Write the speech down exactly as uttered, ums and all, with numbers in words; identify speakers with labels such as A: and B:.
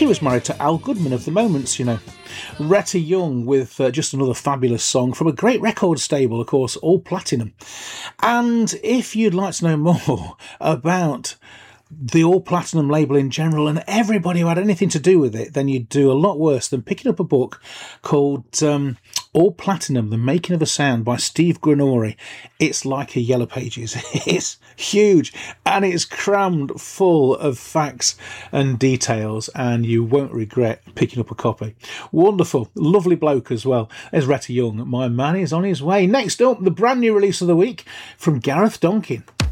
A: she was married to Al Goodman of The Moments, you know. Retta Young with uh, just another fabulous song from a great record stable, of course, all platinum. And if you'd like to know more about the All Platinum label in general and everybody who had anything to do with it, then you'd do a lot worse than picking up a book called um, All Platinum, The Making of a Sound by Steve Granori. It's like a Yellow Pages. It's huge and it's crammed full of facts and details, and you won't regret picking up a copy. Wonderful, lovely bloke as well. There's Retta Young. My man is on his way. Next up, the brand new release of the week from Gareth Donkin.